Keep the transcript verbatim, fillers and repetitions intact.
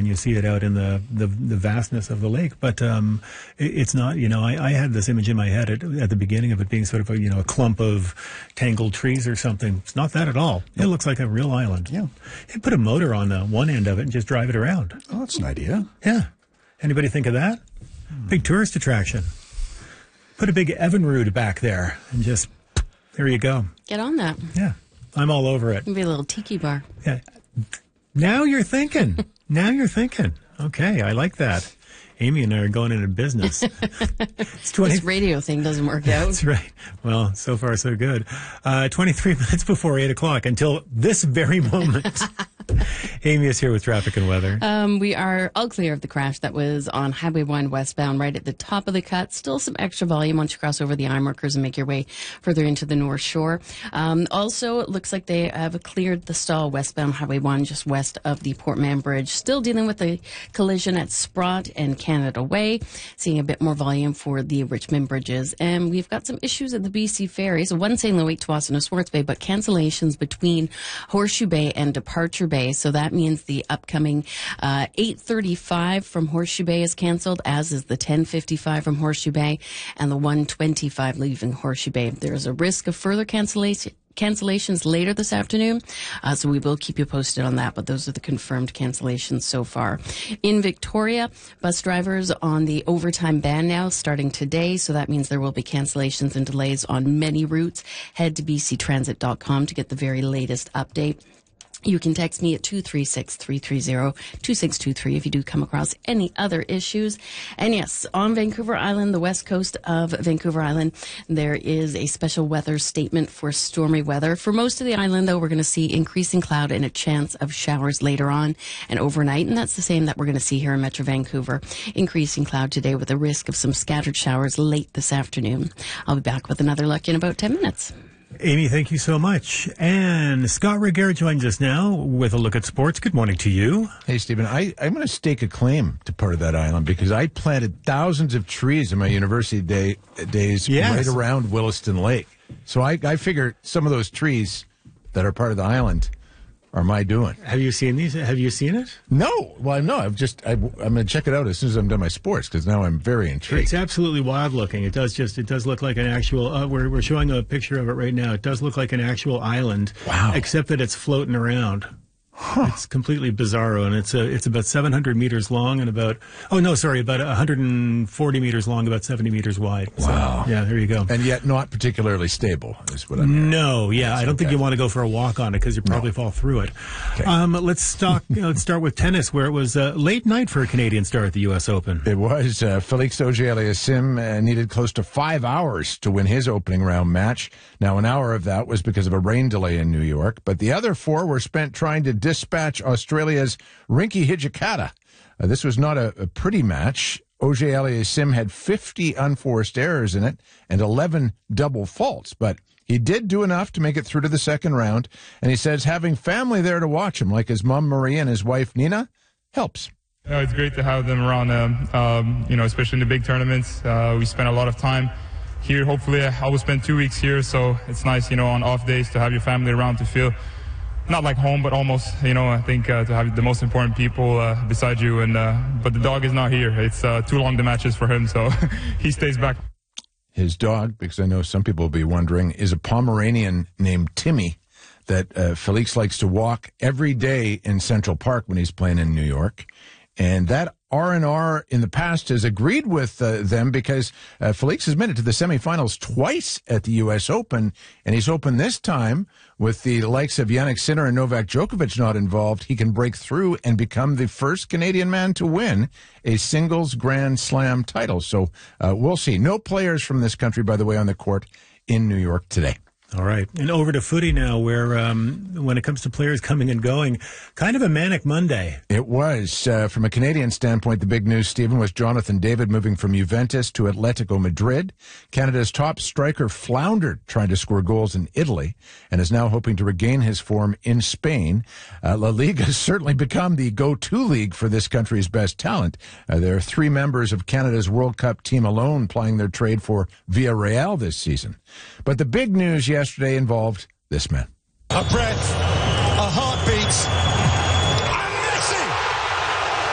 when you see it out in the, the, the vastness of the lake. But um, it, it's not, you know, I, I had this image in my head at, at the beginning of it being sort of a, you know, a clump of tangled trees or something. It's not that at all. It looks like a real island. Yeah. You put a motor on the one end of it and just drive it around. Oh, that's an idea. Yeah. Anybody think of that? Hmm. Big tourist attraction. Put a big Evinrude back there and just, there you go. Get on that. Yeah. I'm all over it. Maybe a little tiki bar. Yeah. Now you're thinking. Now you're thinking. Okay, I like that. Amy and I are going into business. It's twenty This radio thing doesn't work out. That's right. Well, so far so good. Uh, twenty-three minutes before eight o'clock until this very moment. Amy is here with traffic and weather. Um, we are all clear of the crash that was on Highway one westbound right at the top of the cut. Still some extra volume once you cross over the ironworkers and make your way further into the North Shore. Um, also, it looks like they have cleared the stall westbound Highway one just west of the Port Mann Bridge. Still dealing with the collision at Sprott and Canada Way. Seeing a bit more volume for the Richmond bridges. And we've got some issues at the B C ferries. One Saint Louis, Tsawwassen, Swartz Bay, but cancellations between Horseshoe Bay and Departure Bay. So that means the upcoming uh, eight thirty-five from Horseshoe Bay is canceled, as is the ten fifty-five from Horseshoe Bay and the one twenty-five leaving Horseshoe Bay. There's a risk of further cancellation. cancellations later this afternoon, uh, so we will keep you posted on that, but those are the confirmed cancellations so far. In Victoria, bus drivers on the overtime ban now starting today, so that means there will be cancellations and delays on many routes. Head to b c transit dot com to get the very latest update. You can text me at two three six, three three zero, two six two three if you do come across any other issues. And yes, on Vancouver Island, the west coast of Vancouver Island, there is a special weather statement for stormy weather. For most of the island, though, we're going to see increasing cloud and a chance of showers later on and overnight. And that's the same that we're going to see here in Metro Vancouver. Increasing cloud today with a risk of some scattered showers late this afternoon. I'll be back with another look in about ten minutes. Amy, thank you so much. And Scott Regehr joins us now with a look at sports. Good morning to you. Hey, Stephen, I, I'm going to stake a claim to part of that island because I planted thousands of trees in my university day, days yes. right around Williston Lake. So I, I figure some of those trees that are part of the island are my doing. Have you seen these? Have you seen it? No. Well, no. I've just. I, I'm going to check it out as soon as I'm done my sports because now I'm very intrigued. It's absolutely wild looking. It does just. It does look like an actual. Uh, we're we're showing a picture of it right now. It does look like an actual island. Wow. Except that it's floating around. Huh. It's completely bizarro, and it's a, it's about seven hundred meters long and about oh no sorry about one hundred forty meters long, about seventy meters wide. Wow. So, yeah, there you go. And yet not particularly stable is what I mean. No, yeah, That's I don't okay. think you want to go for a walk on it because you probably no. fall through it. Okay. Um, let's start. You know, let's start with tennis, where it was a late night for a Canadian star at the U S Open. It was. Uh, Felix Auger-Aliassime uh, needed close to five hours to win his opening round match. Now, an hour of that was because of a rain delay in New York, but the other four were spent trying to dispatch Australia's Rinky Hijikata. Uh, this was not a, a pretty match. Auger-Aliassime had fifty unforced errors in it and eleven double faults, but he did do enough to make it through to the second round, and he says having family there to watch him, like his mom Maria and his wife Nina, helps. No, it's great to have them around, um, um, you know, especially in the big tournaments. Uh, we spend a lot of time here. Hopefully, I will spend two weeks here, so it's nice, you know, on off days to have your family around to feel not like home, but almost, you know, I think uh, to have the most important people uh, beside you. And uh, but the dog is not here. It's uh, too long the matches for him, so he stays back. His dog, because I know some people will be wondering, is a Pomeranian named Timmy that uh, Felix likes to walk every day in Central Park when he's playing in New York. And that R and R in the past has agreed with uh, them because uh, Felix has made it to the semifinals twice at the U S Open, and he's hoping this time, with the likes of Jannik Sinner and Novak Djokovic not involved, he can break through and become the first Canadian man to win a singles Grand Slam title. So uh, we'll see. No players from this country, by the way, on the court in New York today. All right. And over to footy now, where um, when it comes to players coming and going, kind of a manic Monday. It was. Uh, from a Canadian standpoint, the big news, Stephen, was Jonathan David moving from Juventus to Atletico Madrid. Canada's top striker floundered trying to score goals in Italy and is now hoping to regain his form in Spain. Uh, La Liga has certainly become the go-to league for this country's best talent. Uh, there are three members of Canada's World Cup team alone plying their trade for Villarreal this season. But the big news yesterday involved this man. A breath, a heartbeat,